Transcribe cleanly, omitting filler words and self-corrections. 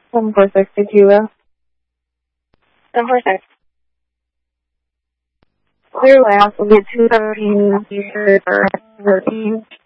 746 kilo. 746. Clear last will be 217 or 13.